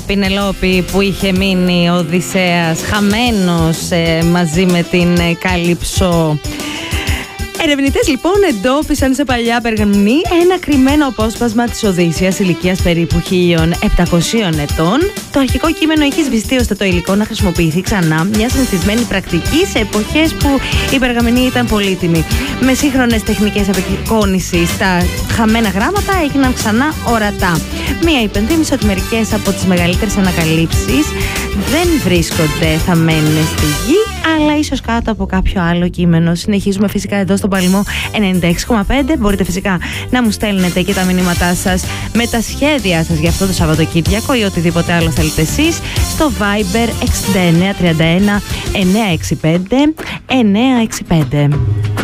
Πινελόπη που είχε μείνει ο Οδυσσέας χαμένος μαζί με την Καλύψο. Ερευνητές λοιπόν εντόπισαν σε παλιά περγαμηνή ένα κρυμμένο απόσπασμα της Οδύσσειας ηλικίας περίπου 1.700 ετών. Το αρχικό κείμενο έχει σβηστεί ώστε το υλικό να χρησιμοποιηθεί ξανά, μια συνηθισμένη πρακτική σε εποχές που η περγαμηνή ήταν πολύτιμη. Με σύγχρονες τεχνικές απεικόνησης, τα χαμένα γράμματα έγιναν ξανά ορατά. Μία υπενθύμηση ότι μερικές από τις μεγαλύτερες ανακαλύψεις δεν βρίσκονται θαμμένες στη γη, αλλά ίσως κάτω από κάποιο άλλο κείμενο. Συνεχίζουμε φυσικά εδώ στον Παλμό 96,5. Μπορείτε φυσικά να μου στέλνετε και τα μηνύματά σας με τα σχέδιά σας για αυτό το Σαββατοκύριακο ή οτιδήποτε άλλο θέλετε εσείς στο Viber 6931 965 965.